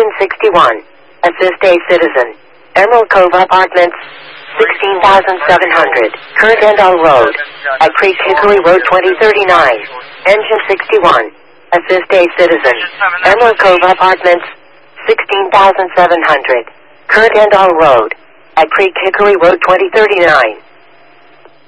61. Assist a citizen. Emerald Cove Apartments, 16,700. Kurt Endall Road. At Creek Hickory Road 2039. Engine 61. Assist a citizen. Emerald Cove Apartments, 16,700. Kurt Endall Road. At Creek Hickory Road 2039.